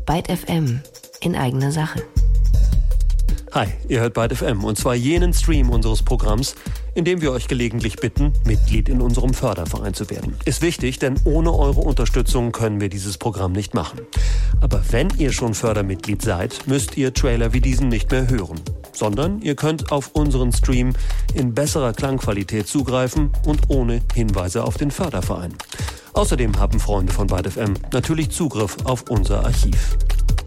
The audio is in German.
Byte FM in eigener Sache. Hi, ihr hört Byte FM und zwar jenen Stream unseres Programms, in dem wir euch gelegentlich bitten, Mitglied in unserem Förderverein zu werden. Ist wichtig, denn ohne eure Unterstützung können wir dieses Programm nicht machen. Aber wenn ihr schon Fördermitglied seid, müsst ihr Trailer wie diesen nicht mehr hören, sondern ihr könnt auf unseren Stream in besserer Klangqualität zugreifen und ohne Hinweise auf den Förderverein. Außerdem haben Freunde von Byte FM natürlich Zugriff auf unser Archiv.